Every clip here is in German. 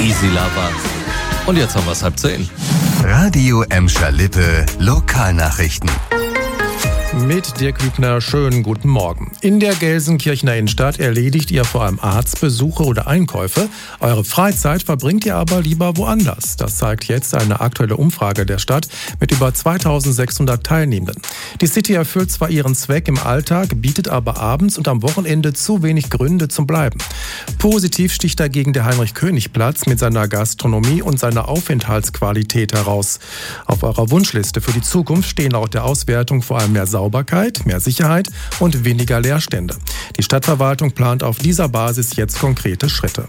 Easy Lover. Und jetzt haben wir es 9:30. Radio Emscher Lippe Lokalnachrichten. Mit Dirk Hübner, schönen guten Morgen. In der Gelsenkirchener Innenstadt erledigt ihr vor allem Arztbesuche oder Einkäufe. Eure Freizeit verbringt ihr aber lieber woanders. Das zeigt jetzt eine aktuelle Umfrage der Stadt mit über 2600 Teilnehmenden. Die City erfüllt zwar ihren Zweck im Alltag, bietet aber abends und am Wochenende zu wenig Gründe zum Bleiben. Positiv sticht dagegen der Heinrich-König-Platz mit seiner Gastronomie und seiner Aufenthaltsqualität heraus. Auf eurer Wunschliste für die Zukunft stehen laut der Auswertung vor allem mehr Sauberkeit, mehr Sicherheit und weniger Leerstände. Die Stadtverwaltung plant auf dieser Basis jetzt konkrete Schritte.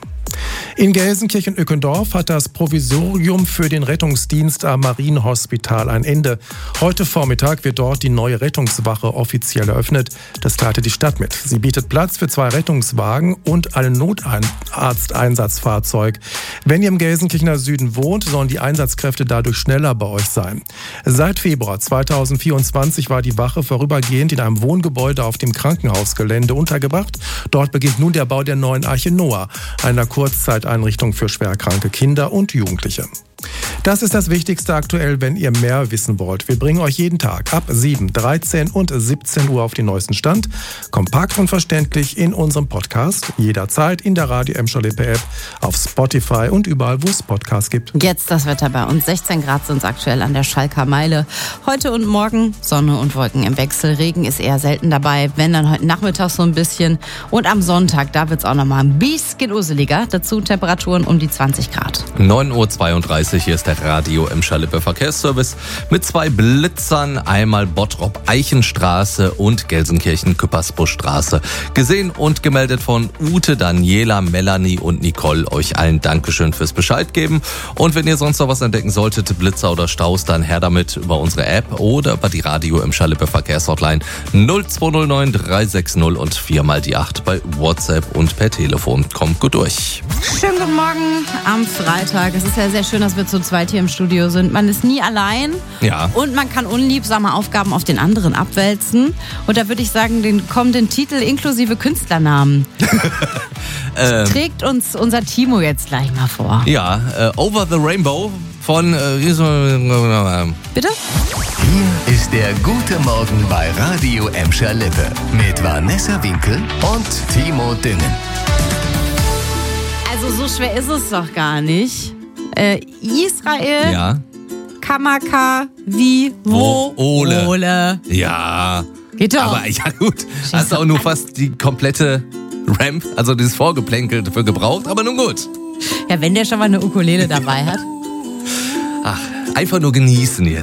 In Gelsenkirchen-Ückendorf hat das Provisorium für den Rettungsdienst am Marienhospital ein Ende. Heute Vormittag wird dort die neue Rettungswache offiziell eröffnet. Das teilte die Stadt mit. Sie bietet Platz für 2 Rettungswagen und ein Notarzteinsatzfahrzeug. Wenn ihr im Gelsenkirchener Süden wohnt, sollen die Einsatzkräfte dadurch schneller bei euch sein. Seit Februar 2024 war die Wache vorübergehend in einem Wohngebäude auf dem Krankenhausgelände untergebracht. Dort beginnt nun der Bau der neuen Arche Noah, einer Kurzzeiteinrichtung für schwerkranke Kinder und Jugendliche. Das ist das Wichtigste aktuell, wenn ihr mehr wissen wollt. Wir bringen euch jeden Tag ab 7, 13 und 17 Uhr auf den neuesten Stand. Kompakt und verständlich in unserem Podcast. Jederzeit in der Radio Emscher Lippe App, auf Spotify und überall, wo es Podcasts gibt. Jetzt das Wetter bei uns. 16 Grad sind es aktuell an der Schalker Meile. Heute und morgen Sonne und Wolken im Wechsel. Regen ist eher selten dabei. Wenn, dann heute Nachmittag so ein bisschen. Und am Sonntag, da wird es auch nochmal ein bisschen useliger. Dazu Temperaturen um die 20 Grad. 9:32 Uhr, hier ist der Radio Emscher Lippe Verkehrsservice mit 2 Blitzern, einmal Bottrop-Eichenstraße und Gelsenkirchen-Küppersbuschstraße. Gesehen und gemeldet von Ute, Daniela, Melanie und Nicole. Euch allen Dankeschön fürs Bescheid geben. Und wenn ihr sonst noch was entdecken solltet, Blitzer oder Staus, dann her damit über unsere App oder über die Radio Emscher Lippe Verkehrshotline 0209 360 und 4x8 bei WhatsApp und per Telefon. Kommt gut durch. Schönen guten Morgen am Freitag. Es ist ja sehr schön, dass wir zu zweit hier im Studio sind. Man ist nie allein. Ja. Und man kann unliebsame Aufgaben auf den anderen abwälzen. Und da würde ich sagen, den kommenden Titel inklusive Künstlernamen trägt uns unser Timo jetzt gleich mal vor. Ja, Over the Rainbow von... Bitte? Hier ist der Gute Morgen bei Radio Emscher Lippe mit Vanessa Winkel und Timo Düngen. Also so schwer ist es doch gar nicht. Israel, Ja. Kamaka, wie, wo, Ole. Ja. Geht doch. Aber ja gut, hast du auch nur fast die komplette Ramp, also dieses Vorgeplänkel dafür gebraucht, aber nun gut. Ja, wenn der schon mal eine Ukulele dabei hat. Ach, einfach nur genießen jetzt.